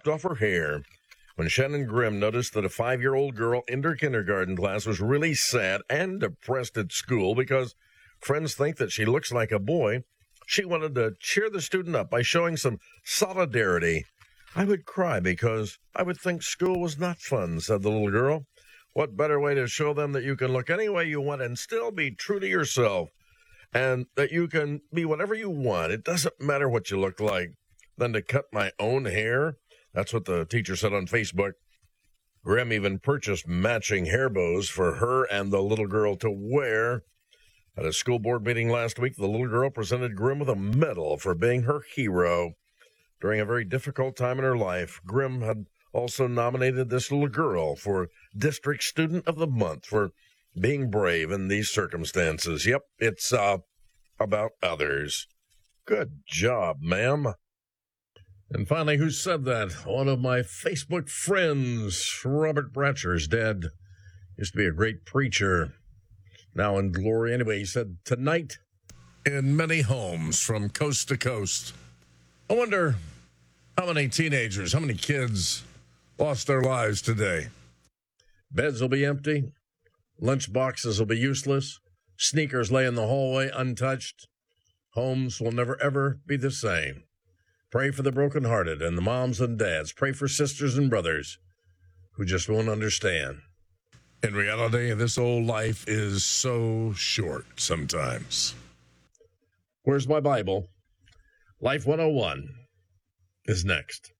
chopped off her hair. When Shannon Grimm noticed that a 5-year-old girl in her kindergarten class was really sad and depressed at school because friends think that she looks like a boy, she wanted to cheer the student up by showing some solidarity. "I would cry because I would think school was not fun," said the little girl. "What better way to show them that you can look any way you want and still be true to yourself, and that you can be whatever you want. It doesn't matter what you look like, than to cut my own hair?" That's what the teacher said on Facebook. Grimm even purchased matching hair bows for her and the little girl to wear. At a school board meeting last week, the little girl presented Grimm with a medal for being her hero. During a very difficult time in her life, Grimm had also nominated this little girl for District Student of the Month for being brave in these circumstances. Yep, it's about others. Good job, ma'am. And finally, who said that? One of my Facebook friends, Robert Bratcher's dead. Used to be a great preacher. Now in glory. Anyway, he said, tonight in many homes from coast to coast. I wonder how many teenagers, how many kids lost their lives today. Beds will be empty. Lunch boxes will be useless. Sneakers lay in the hallway untouched. Homes will never, ever be the same. Pray for the brokenhearted and the moms and dads. Pray for sisters and brothers who just won't understand. In reality, this old life is so short sometimes. Where's my Bible? Life 101 is next.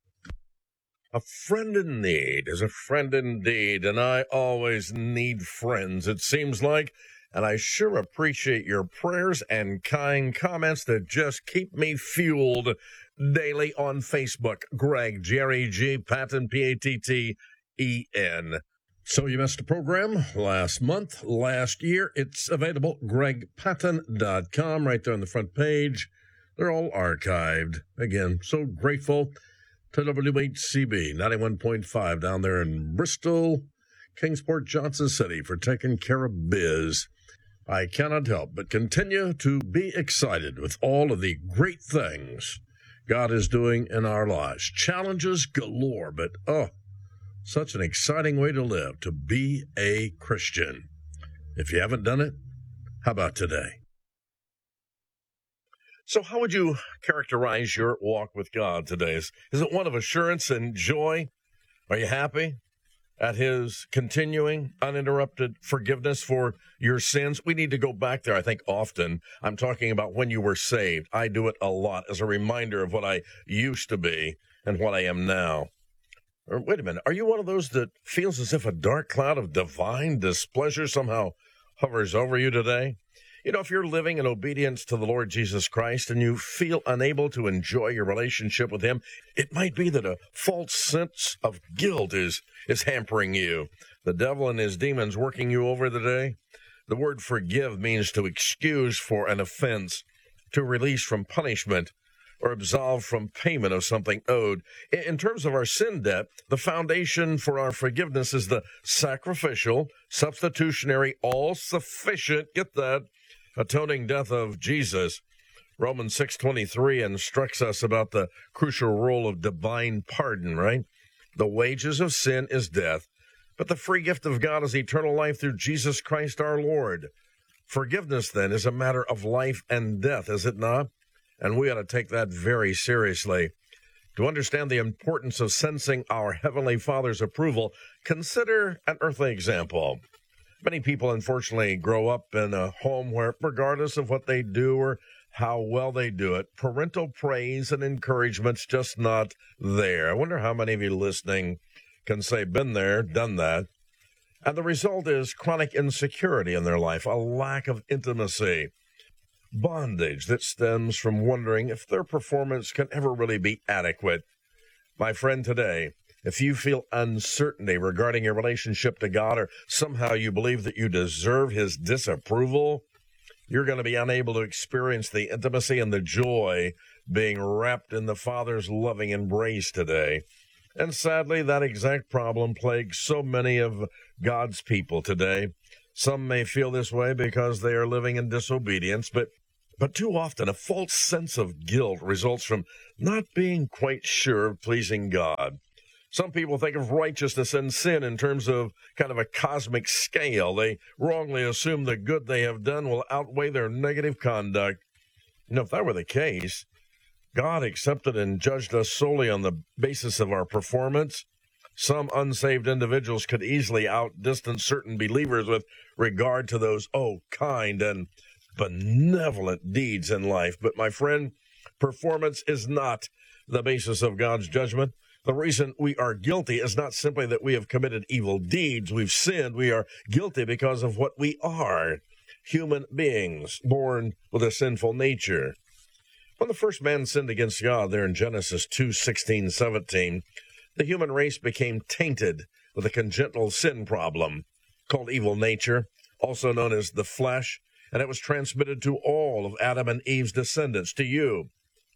A friend in need is a friend indeed, and I always need friends, it seems like, and I sure appreciate your prayers and kind comments that just keep me fueled daily on Facebook. Greg, Jerry, Patton, Patten. So you missed a program last month, last year. It's available, gregpatton.com, right there on the front page. They're all archived. Again, so grateful to WHCB 91.5 down there in Bristol, Kingsport, Johnson City for taking care of biz. I cannot help but continue to be excited with all of the great things God is doing in our lives. Challenges galore, but such an exciting way to live, to be a Christian. If you haven't done it, how about today? So how would you characterize your walk with God today? Is it one of assurance and joy? Are you happy at his continuing, uninterrupted forgiveness for your sins? We need to go back there, I think, often. I'm talking about when you were saved. I do it a lot as a reminder of what I used to be and what I am now. Or wait a minute, are you one of those that feels as if a dark cloud of divine displeasure somehow hovers over you today? You know, if you're living in obedience to the Lord Jesus Christ and you feel unable to enjoy your relationship with him, it might be that a false sense of guilt is hampering you. The devil and his demons working you over today. The word forgive means to excuse for an offense, to release from punishment, or absolve from payment of something owed. In terms of our sin debt, the foundation for our forgiveness is the sacrificial, substitutionary, all-sufficient, get that, atoning death of Jesus. Romans 6:23 instructs us about the crucial role of divine pardon, right? The wages of sin is death, but the free gift of God is eternal life through Jesus Christ our Lord. Forgiveness, then, is a matter of life and death, is it not? And we ought to take that very seriously. To understand the importance of sensing our Heavenly Father's approval, consider an earthly example. Many people, unfortunately, grow up in a home where, regardless of what they do or how well they do it, parental praise and encouragement's just not there. I wonder how many of you listening can say, been there, done that. And the result is chronic insecurity in their life, a lack of intimacy. Bondage that stems from wondering if their performance can ever really be adequate. My friend, today, if you feel uncertainty regarding your relationship to God, or somehow you believe that you deserve his disapproval, you're going to be unable to experience the intimacy and the joy being wrapped in the Father's loving embrace today. And sadly, that exact problem plagues so many of God's people today. Some may feel this way because they are living in disobedience, but But too often, a false sense of guilt results from not being quite sure of pleasing God. Some people think of righteousness and sin in terms of kind of a cosmic scale. They wrongly assume the good they have done will outweigh their negative conduct. If that were the case, God accepted and judged us solely on the basis of our performance. Some unsaved individuals could easily outdistance certain believers with regard to those, kind and benevolent deeds in life. But my friend, performance is not the basis of God's judgment. The reason we are guilty is not simply that we have committed evil deeds, we've sinned. We are guilty because of what we are, human beings born with a sinful nature. When the first man sinned against God there in Genesis 2:16-17, the human race became tainted with a congenital sin problem called evil nature, also known as the flesh, and it was transmitted to all of Adam and Eve's descendants, to you.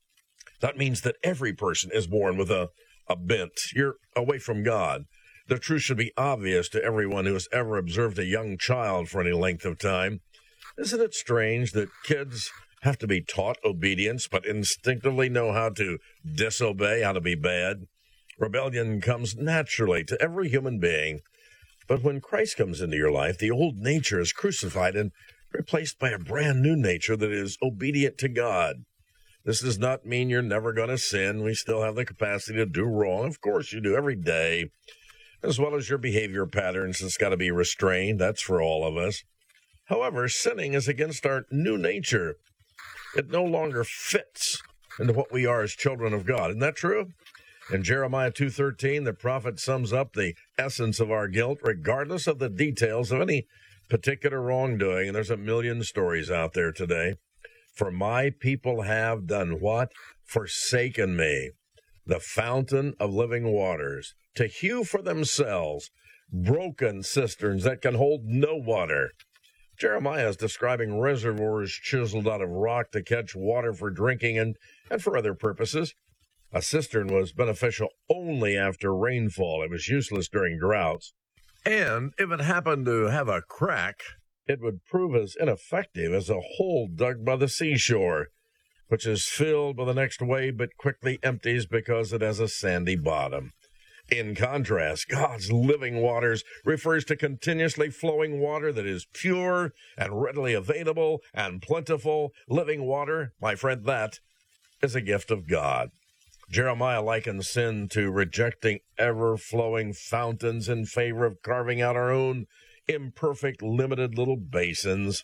That means that every person is born with a bent. You're away from God. The truth should be obvious to everyone who has ever observed a young child for any length of time. Isn't it strange that kids have to be taught obedience, but instinctively know how to disobey, how to be bad? Rebellion comes naturally to every human being. But when Christ comes into your life, the old nature is crucified and replaced by a brand new nature that is obedient to God. This does not mean you're never going to sin. We still have the capacity to do wrong. Of course you do, every day. As well as your behavior patterns, it's got to be restrained. That's for all of us. However, sinning is against our new nature. It no longer fits into what we are as children of God. Isn't that true? In Jeremiah 2:13, the prophet sums up the essence of our guilt, regardless of the details of any particular wrongdoing. And there's a million stories out there today. For my people have done what? Forsaken me, the fountain of living waters, to hew for themselves broken cisterns that can hold no water. Jeremiah is describing reservoirs chiseled out of rock to catch water for drinking and for other purposes. A cistern was beneficial only after rainfall. It was useless during droughts. And if it happened to have a crack, it would prove as ineffective as a hole dug by the seashore, which is filled by the next wave but quickly empties because it has a sandy bottom. In contrast, God's living waters refers to continuously flowing water that is pure and readily available and plentiful. Living water, my friend, that is a gift of God. Jeremiah likens sin to rejecting ever-flowing fountains in favor of carving out our own imperfect, limited little basins.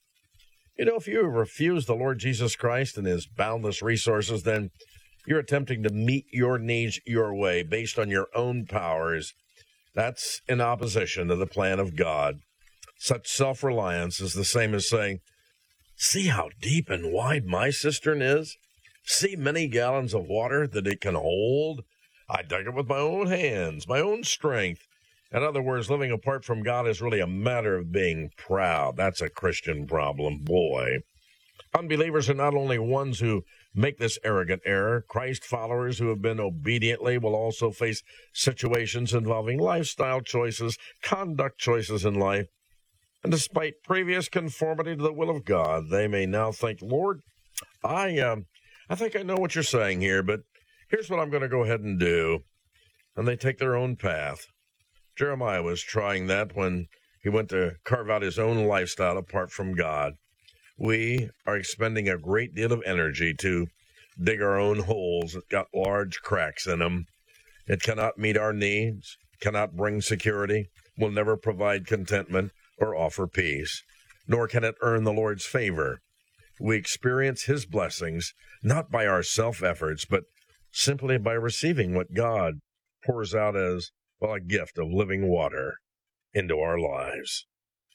If you refuse the Lord Jesus Christ and his boundless resources, then you're attempting to meet your needs your way based on your own powers. That's in opposition to the plan of God. Such self-reliance is the same as saying, see how deep and wide my cistern is? See many gallons of water that it can hold? I dug it with my own hands, my own strength. In other words, living apart from God is really a matter of being proud. That's a Christian problem, boy. Unbelievers are not only ones who make this arrogant error. Christ followers who have been obediently will also face situations involving lifestyle choices, conduct choices in life. And despite previous conformity to the will of God, they may now think, Lord, I think I know what you're saying here, but here's what I'm going to go ahead and do. And they take their own path. Jeremiah was trying that when he went to carve out his own lifestyle apart from God. We are expending a great deal of energy to dig our own holes that got large cracks in them. It cannot meet our needs, cannot bring security, will never provide contentment or offer peace, nor can it earn the Lord's favor. We experience his blessings not by our self-efforts, but simply by receiving what God pours out as, a gift of living water into our lives.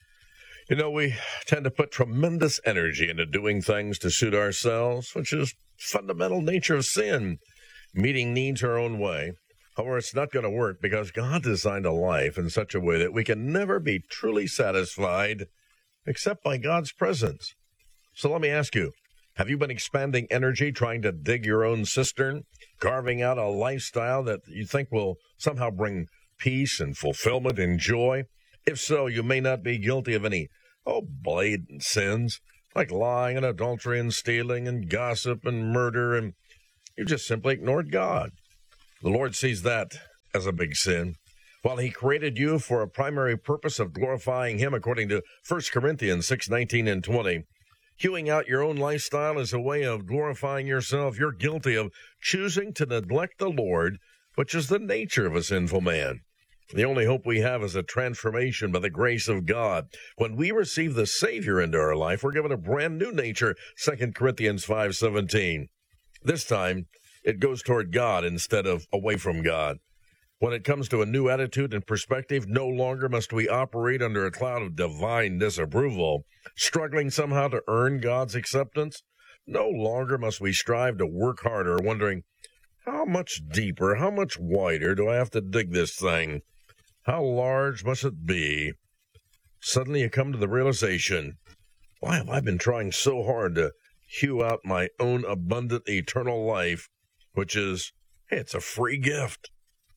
We tend to put tremendous energy into doing things to suit ourselves, which is fundamental nature of sin, meeting needs our own way. However, it's not going to work because God designed a life in such a way that we can never be truly satisfied except by God's presence. So let me ask you, have you been expending energy trying to dig your own cistern, carving out a lifestyle that you think will somehow bring peace and fulfillment and joy? If so, you may not be guilty of any blatant sins, like lying and adultery and stealing and gossip and murder, and you just simply ignored God. The Lord sees that as a big sin. While he created you for a primary purpose of glorifying him, according to 1 Corinthians 6:19 and 20, hewing out your own lifestyle as a way of glorifying yourself, you're guilty of choosing to neglect the Lord, which is the nature of a sinful man. The only hope we have is a transformation by the grace of God. When we receive the Savior into our life, we're given a brand new nature, 2 Corinthians 5:17. This time, it goes toward God instead of away from God. When it comes to a new attitude and perspective, no longer must we operate under a cloud of divine disapproval, struggling somehow to earn God's acceptance. No longer must we strive to work harder, wondering, how much deeper, how much wider do I have to dig this thing? How large must it be? Suddenly you come to the realization, why have I been trying so hard to hew out my own abundant eternal life, which is, hey, it's a free gift.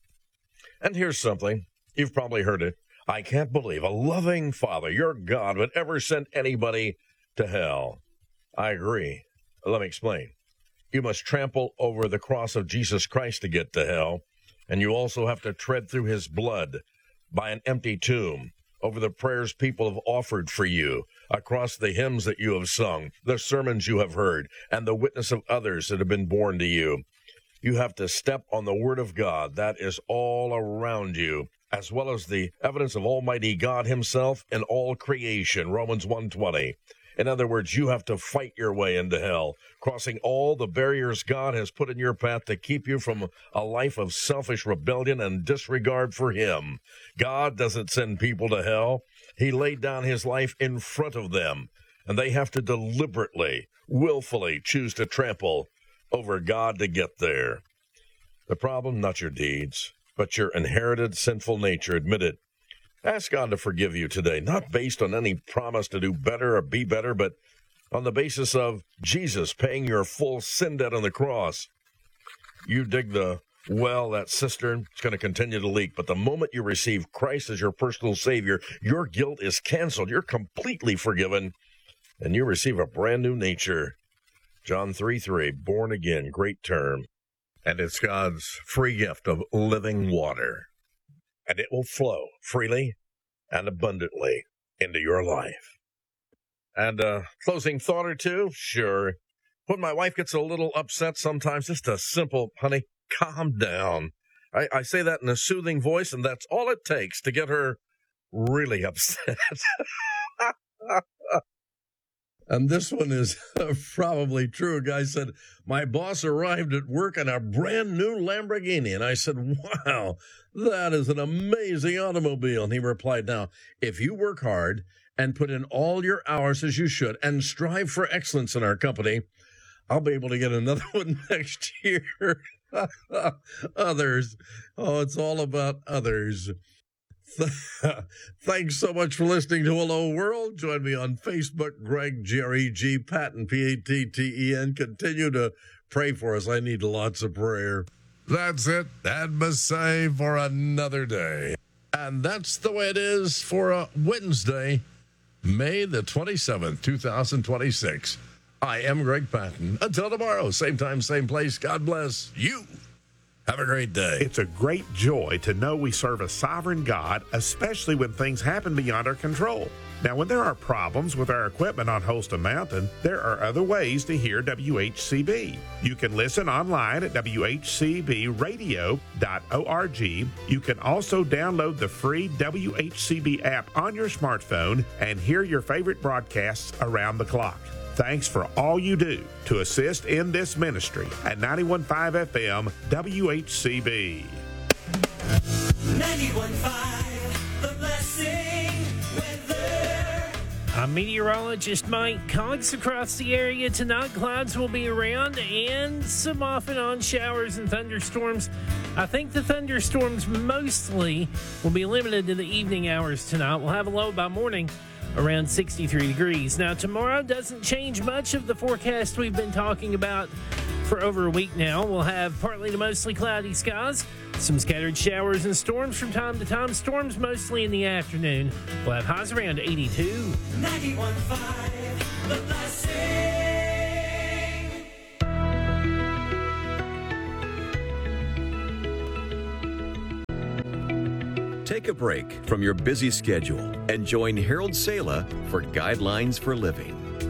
And here's something, you've probably heard it. I can't believe a loving Father, your God, would ever send anybody to hell. I agree. Let me explain. You must trample over the cross of Jesus Christ to get to hell, and you also have to tread through his blood by an empty tomb, over the prayers people have offered for you, across the hymns that you have sung, the sermons you have heard, and the witness of others that have been born to you. You have to step on the Word of God that is all around you, as well as the evidence of Almighty God himself in all creation, Romans 1:20. In other words, you have to fight your way into hell, crossing all the barriers God has put in your path to keep you from a life of selfish rebellion and disregard for him. God doesn't send people to hell. He laid down his life in front of them, and they have to deliberately, willfully choose to trample over God to get there. The problem, not your deeds, but your inherited sinful nature. Admit it. Ask God to forgive you today, not based on any promise to do better or be better, but on the basis of Jesus paying your full sin debt on the cross. You dig the well, that cistern, it's going to continue to leak. But the moment you receive Christ as your personal Savior, your guilt is canceled. You're completely forgiven, and you receive a brand new nature. John 3:3, born again, great term. And it's God's free gift of living water. And it will flow freely and abundantly into your life. And closing thought or two? Sure. When my wife gets a little upset sometimes, just a simple, honey, calm down. I say that in a soothing voice, and that's all it takes to get her really upset. And this one is probably true. A guy said, my boss arrived at work in a brand new Lamborghini. And I said, wow, that is an amazing automobile. And he replied, now, if you work hard and put in all your hours as you should and strive for excellence in our company, I'll be able to get another one next year. Others. Oh, it's all about others. Thanks so much for listening to Hello World. Join me on Facebook, Greg, G-R-E-G, Patton, P-A-T-T-E-N. Continue to pray for us. I need lots of prayer. That's it. That must say for another day. And that's the way it is for a Wednesday, May the 27th, 2026. I am Greg Patton. Until tomorrow, same time, same place. God bless you. Have a great day. It's a great joy to know we serve a sovereign God, especially when things happen beyond our control. Now, when there are problems with our equipment on Holston Mountain, there are other ways to hear WHCB. You can listen online at WHCBradio.org. You can also download the free WHCB app on your smartphone and hear your favorite broadcasts around the clock. Thanks for all you do to assist in this ministry at 91.5 FM WHCB. 91.5 The Blessing Weather. I'm meteorologist Mike Cox. Across the area tonight, clouds will be around and some off and on showers and thunderstorms. I think the thunderstorms mostly will be limited to the evening hours tonight. We'll have a low by morning around 63 degrees. Now, tomorrow doesn't change much of the forecast we've been talking about for over a week now. We'll have partly to mostly cloudy skies, some scattered showers and storms from time to time, storms mostly in the afternoon. We'll have highs around 82. 91.5 The Blessing. Take a break from your busy schedule and join Harold Sala for Guidelines for Living.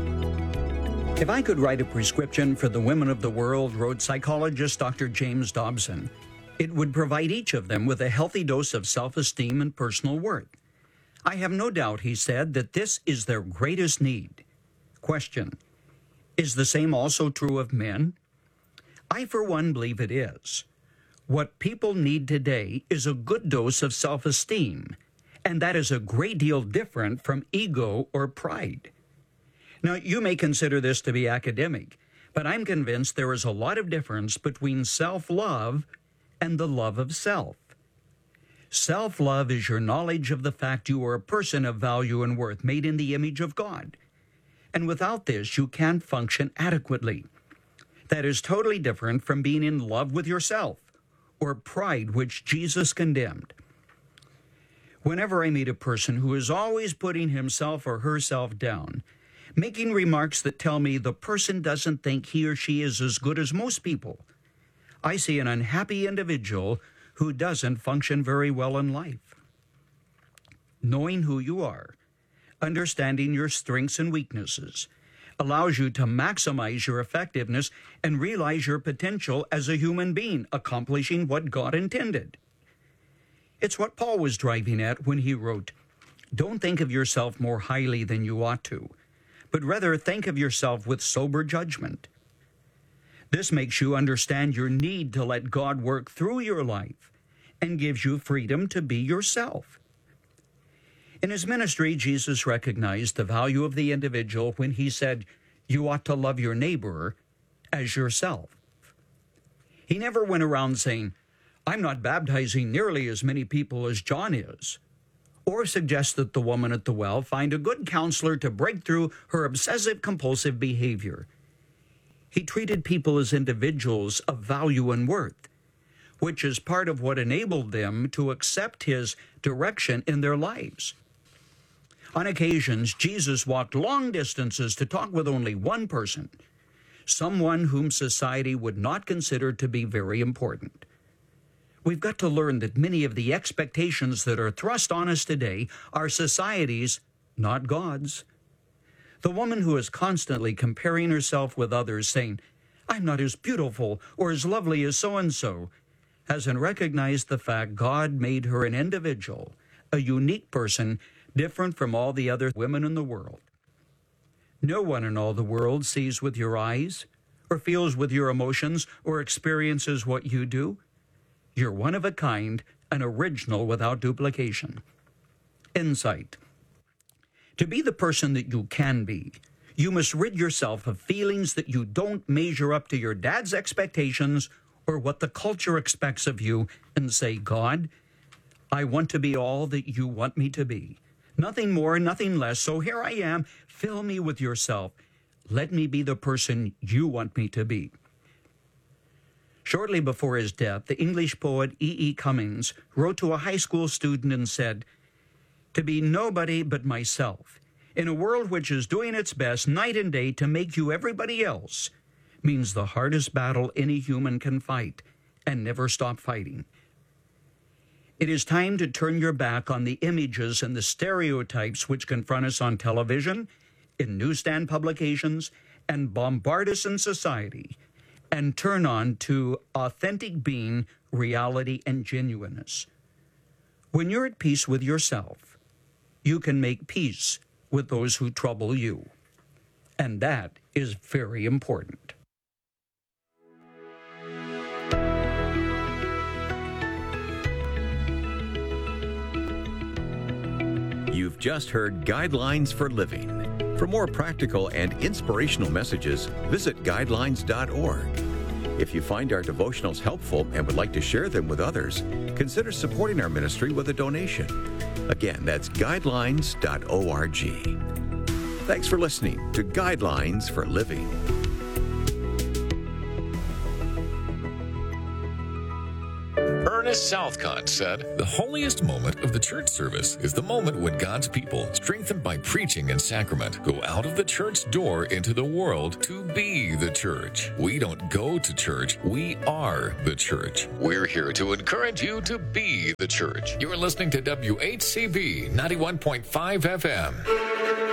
If I could write a prescription for the women of the world, wrote psychologist Dr. James Dobson, it would provide each of them with a healthy dose of self-esteem and personal worth. I have no doubt, he said, that this is their greatest need. Question: is the same also true of men? I, for one, believe it is. What people need today is a good dose of self-esteem, and that is a great deal different from ego or pride. Now, you may consider this to be academic, but I'm convinced there is a lot of difference between self-love and the love of self. Self-love is your knowledge of the fact you are a person of value and worth, made in the image of God. And without this, you can't function adequately. That is totally different from being in love with yourself, or pride, which Jesus condemned. Whenever I meet a person who is always putting himself or herself down, making remarks that tell me the person doesn't think he or she is as good as most people, I see an unhappy individual who doesn't function very well in life. Knowing who you are, understanding your strengths and weaknesses, allows you to maximize your effectiveness and realize your potential as a human being, accomplishing what God intended. It's what Paul was driving at when he wrote, "Don't think of yourself more highly than you ought to, but rather think of yourself with sober judgment." This makes you understand your need to let God work through your life and gives you freedom to be yourself. In his ministry, Jesus recognized the value of the individual when he said, "You ought to love your neighbor as yourself." He never went around saying, "I'm not baptizing nearly as many people as John is," or suggest that the woman at the well find a good counselor to break through her obsessive-compulsive behavior. He treated people as individuals of value and worth, which is part of what enabled them to accept his direction in their lives. On occasions, Jesus walked long distances to talk with only one person, someone whom society would not consider to be very important. We've got to learn that many of the expectations that are thrust on us today are society's, not God's. The woman who is constantly comparing herself with others, saying, "I'm not as beautiful or as lovely as so-and-so," hasn't recognized the fact God made her an individual, a unique person, different from all the other women in the world. No one in all the world sees with your eyes, or feels with your emotions, or experiences what you do. You're one of a kind, an original without duplication. Insight. To be the person that you can be, you must rid yourself of feelings that you don't measure up to your dad's expectations or what the culture expects of you, and say, "God, I want to be all that you want me to be. Nothing more, nothing less. So here I am. Fill me with yourself. Let me be the person you want me to be." Shortly before his death, the English poet E.E. Cummings wrote to a high school student and said, "To be nobody but myself, in a world which is doing its best night and day to make you everybody else, means the hardest battle any human can fight, and never stop fighting." It is time to turn your back on the images and the stereotypes which confront us on television, in newsstand publications, and bombard us in society, and turn on to authentic being, reality, and genuineness. When you're at peace with yourself, you can make peace with those who trouble you. And that is very important. You've just heard Guidelines for Living. For more practical and inspirational messages, visit guidelines.org. If you find our devotionals helpful and would like to share them with others, consider supporting our ministry with a donation. Again, that's guidelines.org. Thanks for listening to Guidelines for Living. Dennis Southcott said, "The holiest moment of the church service is the moment when God's people, strengthened by preaching and sacrament, go out of the church door into the world to be the church. We don't go to church, we are the church. We're here to encourage you to be the church." You're listening to WHCB 91.5 FM.